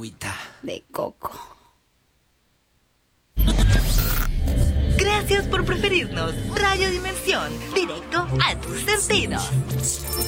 agüita. De coco. Gracias por preferirnos. Radio Dimensión, directo a tus sentidos.